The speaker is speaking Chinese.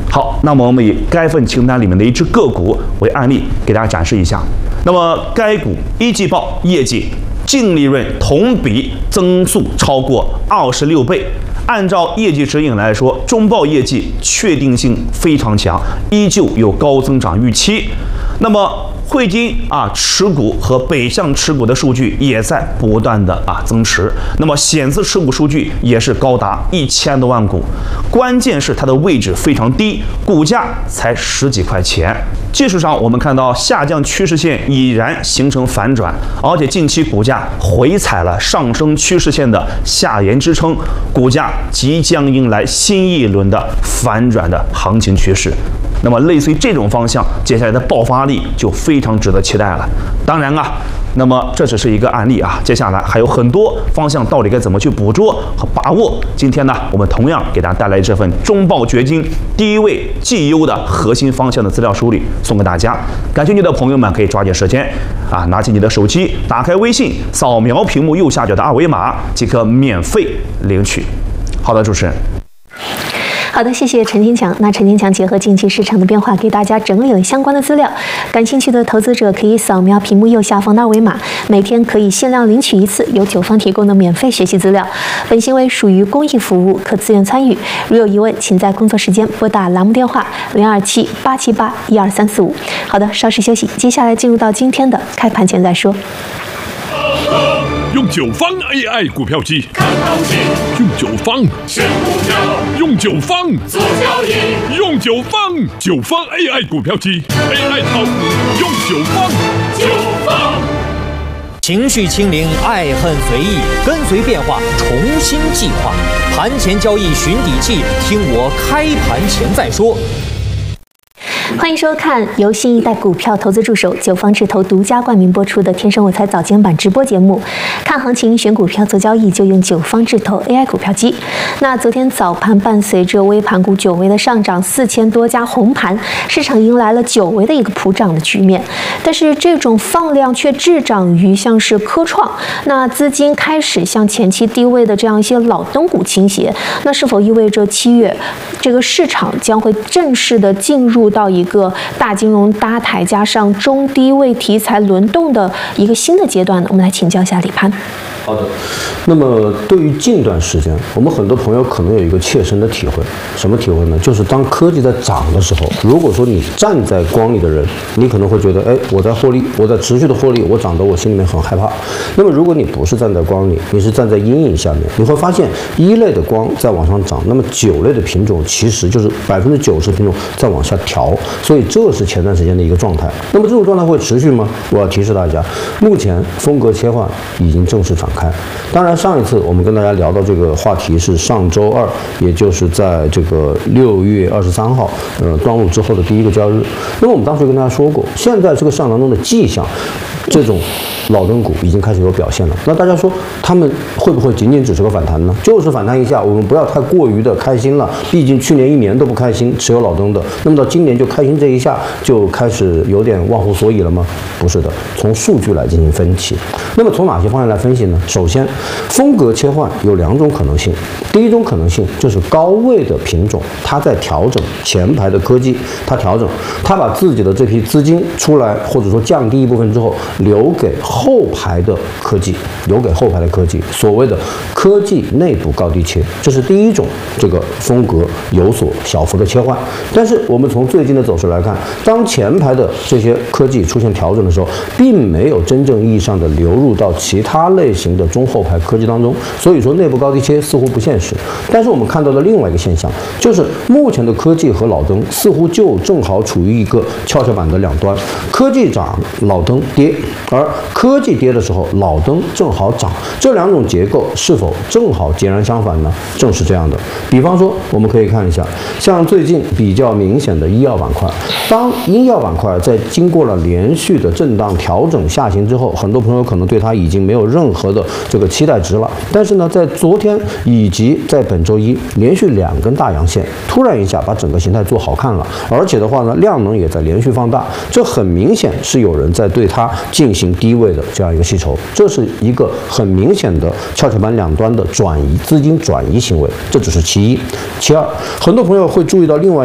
好，那么我们以该份清单里面的一只个股为案例，给大家展示一下。那么该股一季报业绩净利润同比增速超过26倍。按照业绩指引来说，中报业绩确定性非常强，依旧有高增长预期。那么汇金持股和北向持股的数据也在不断的增持，那么险资持股数据也是高达1000多万股，关键是它的位置非常低，股价才10几块钱。技术上我们看到下降趋势线已然形成反转，而且近期股价回踩了上升趋势线的下沿支撑，股价即将迎来新一轮的反转的行情趋势。那么类似于这种方向，接下来的爆发力就非常值得期待了。当然那么这只是一个案例接下来还有很多方向，到底该怎么去捕捉和把握？今天我们同样给大家带来这份中报掘金第一位绩优的核心方向的资料梳理，送给大家。感兴趣的朋友们可以抓紧时间拿起你的手机，打开微信，扫描屏幕右下角的二维码即可免费领取。好的，主持人。 好的，谢谢陈金强。那陈金强结合近期市场的变化，给大家整理了相关的资料。感兴趣的投资者可以扫描屏幕右下方的二维码，每天可以限量领取1次由九方提供的免费学习资料。本行为属于公益服务，可自愿参与。如有疑问，请在工作时间拨打栏目电话027-878-12345。好的，稍事休息，接下来进入到今天的开盘前再说。 用九方 AI 股票机看行情，用九方选股票，用九方做交易，用九方AI 股票机 AI 炒股，用九方。 情绪清零，爱恨随意，跟随变化，重新计划。盘前交易寻底气，听我开盘前再说。 欢迎收看由新一代股票投资助手九方智投独家冠名播出的《天生我材早间版》直播节目。看行情、选股票、做交易，就用九方智投 AI 股票机。那昨天早盘伴随着微盘股久违的上涨，4000多家红盘，市场迎来了久违的一个普涨的局面。但是这种放量却滞涨于像是科创，那资金开始向前期低位的这样一些老灯股倾斜。那是否意味着7月这个市场将会正式的进入到一个大金融搭台加上中低位题材轮动的一个新的阶段呢？我们来请教一下李潘。 好的，那么对于近段时间，我们很多朋友可能有一个切身的体会，什么体会呢？就是当科技在涨的时候，如果说你站在光里的人，你可能会觉得，我在获利，我在持续的获利，我涨得我心里面很害怕。那么如果你不是站在光里，你是站在阴影下面，你会发现一类的光在往上涨，那么9类的品种其实就是90%品种在往下调，所以这是前段时间的一个状态。那么这种状态会持续吗？我要提示大家，目前风格切换已经正式展开。当然，上一次我们跟大家聊到这个话题是上周二，也就是在这个6月23号，端午之后的第一个交易日。那么我们当时跟大家说过，现在这个上涨中的迹象，这种老灯股已经开始有表现了。那大家说他们会不会仅仅只是个反弹呢？就是反弹一下，我们不要太过于的开心了。毕竟去年1年都不开心，持有老灯的，那么到今年就开心这一下，就开始有点忘乎所以了吗？不是的，从数据来进行分析。那么从哪些方面来分析呢？首先，风格切换有2种可能性。第一种可能性就是高位的品种，它在调整前排的科技，它调整，它把自己的这批资金出来，或者说降低一部分之后，留给后排的科技，所谓的科技内部高低切，这是第一种这个风格有所小幅的切换。但是我们从最近的走势来看，当前排的这些科技出现调整的时候，并没有真正意义上的流入到其他类型的中后排科技当中，所以说内部高低切似乎不现实。但是我们看到的另外一个现象，就是目前的科技和老灯似乎就正好处于一个跷跷板的两端，科技涨，老灯跌，而科技跌的时候，老灯正好涨，这2种结构是否正好截然相反呢？正是这样的。比方说，我们可以看一下，像最近比较明显的医药板块，当医药板块在经过了连续的震荡调整下行之后，很多朋友可能对它已经没有任何的这个期待值了。但是呢，在昨天以及在本周一连续2根大阳线，突然一下把整个形态做好看了，而且的话呢，量能也在连续放大，这很明显是有人在对它进行低位的这样一个吸筹，这是一个很明显的跷跷板两端的转移，资金转移行为，这只是其一。其二，很多朋友会注意到另外